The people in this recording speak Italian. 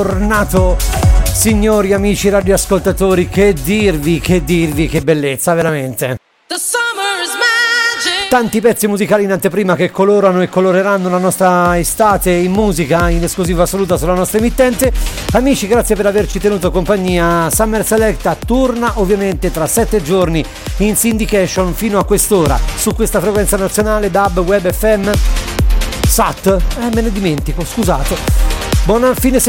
Tornato, signori amici radioascoltatori, che dirvi, che bellezza, veramente. Tanti pezzi musicali in anteprima che colorano e coloreranno la nostra estate in musica, in esclusiva assoluta sulla nostra emittente. Amici, grazie per averci tenuto compagnia. Summer Selecta torna ovviamente tra 7 giorni in syndication fino a quest'ora su questa frequenza nazionale DAB, Web FM, SAT, me ne dimentico, scusate. Buon fine settimana.